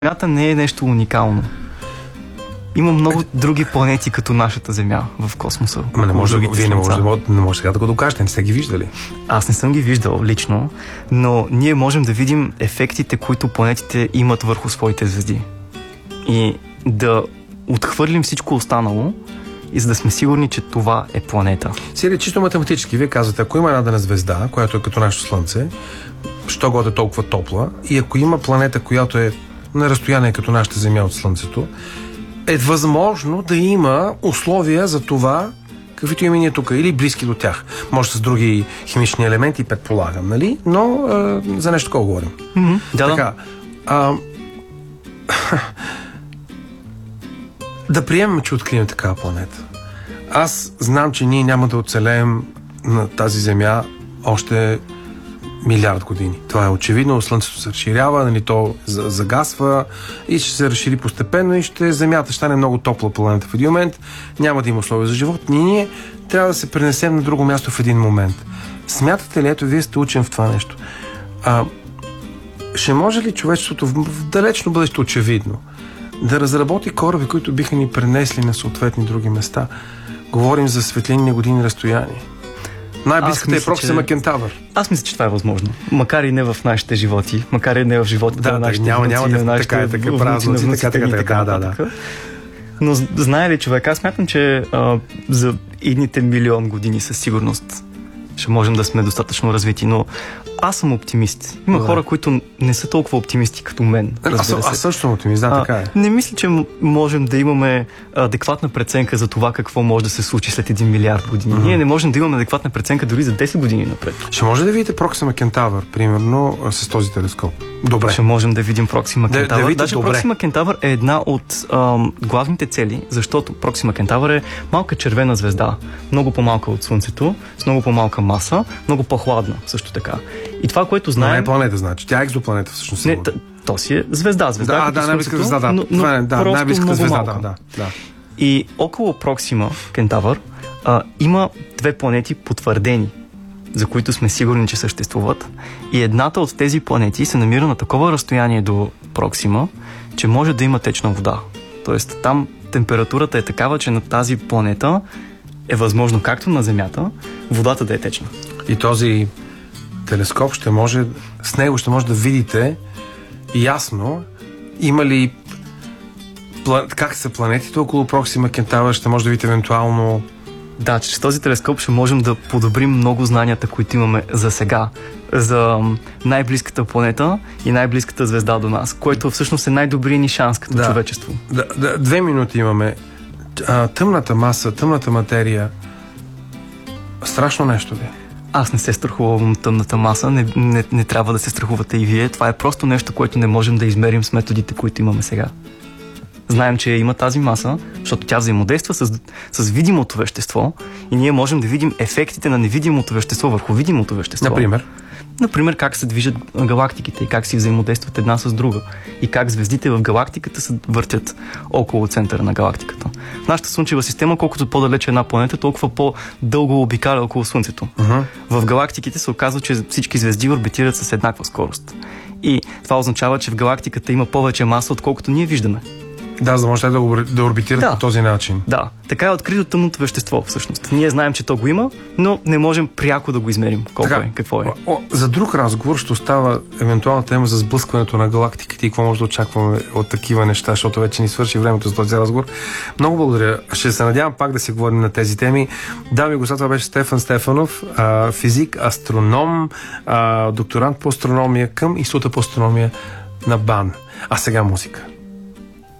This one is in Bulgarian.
Земята не е нещо уникално. Има много други планети като нашата Земя в космоса. Ама не може, вие не може сега да го докажете, не сте ги виждали. Аз не съм ги виждал лично, но ние можем да видим ефектите, които планетите имат върху своите звезди. И да отхвърлим всичко останало, и за да сме сигурни, че това е планета. Сега чисто математически, вие казвате, ако има една дадена звезда, която е като нашето Слънце, що годе толкова топла, и ако има планета, която е на разстояние като нашата Земя от Слънцето, е възможно да има условия за това, каквито имаме ние тук, или близки до тях. Може с други химични елементи, предполагам, нали? Но за нещо такова говорим. Така, да приемем, че открием такава планета. Аз знам, че ние няма да оцелеем на тази Земя още милиард години. Това е очевидно. Слънцето се разширява, нали, то загасва и ще се разшири постепенно и Земята ще стане много топла планета в един момент. Няма да има условия за живот. Ние трябва да се пренесем на друго място в един момент. Смятате ли, ето вие сте учен в това нещо, ще може ли човечеството в далечно бъдеще, очевидно, да разработи кораби, които биха ни пренесли на съответни други места? Говорим за светлинни години разстояние. Най-близката е Проксима Кентавър. Аз мисля, че това е възможно. Макар и не в нашите животи, макар и не в животите на нашите внуци, така. Но знае ли човек, аз смятам, че за идните милион години със сигурност ще можем да сме достатъчно развити, но аз съм оптимист. Има хора, които не са толкова оптимисти като мен. Аз също съм оптимист, така е. Не мисля, че можем да имаме адекватна преценка за това какво може да се случи след 1 милиард години. Ние не можем да имаме адекватна преценка дори за 10 години напред. Ще може да видите Проксима Кентавър, примерно, с този телескоп. Добре. Ще можем да видим Проксима Кентавър. Даже Проксима Кентавър е една от главните цели, защото Проксима Кентавър е малка червена звезда, много по-малка от Слънцето, с много по-малка маса, много по-хладна също така. И това, което знаем... Но не е планета, значи. Тя е екзопланета всъщност. Не, то си е звезда. Най-близка звезда, най-близка звезда, да. И около Проксима Кентавър има 2 планети потвърдени, за които сме сигурни, че съществуват. И едната от тези планети се намира на такова разстояние до Проксима, че може да има течна вода. Тоест там температурата е такава, че на тази планета е възможно, както на Земята, водата да е течна. И този телескоп с него ще може да видите ясно има ли как са планетите около Проксима Кентавър, ще може да видите евентуално. Да, чрез този телескоп ще можем да подобрим много знанията, които имаме за сега, за най-близката планета и най-близката звезда до нас, което всъщност е най-добрият ни шанс като човечество. 2 минути имаме. Тъмната маса, тъмната материя, страшно нещо ли? Аз не се страхувам тъмната маса, не трябва да се страхувате и вие. Това е просто нещо, което не можем да измерим с методите, които имаме сега. Знаем, че има тази маса, защото тя взаимодейства с видимото вещество и ние можем да видим ефектите на невидимото вещество върху видимото вещество. Например, как се движат галактиките и как си взаимодействат една с друга. И как звездите в галактиката се въртят около центъра на галактиката. В нашата Слънчева система, колкото по-далече една планета, толкова по-дълго обикаля около Слънцето. В галактиките се оказва, че всички звезди орбитират с еднаква скорост. И това означава, че в галактиката има повече маса, отколкото ние виждаме. Да, за да може да орбитират по този начин. Да, така е открито тъмното вещество всъщност. Ние знаем, че то го има, но не можем пряко да го измерим какво е. За друг разговор ще остава евентуална тема за сблъскването на галактиките и какво може да очакваме от такива неща, защото вече ни свърши времето за този разговор. Много благодаря. Ще се надявам пак да се говорим на тези теми. Дами и господа, това беше Стефан Стефанов, физик, астроном, докторант по астрономия към Института по астрономия на БАН. А сега музика.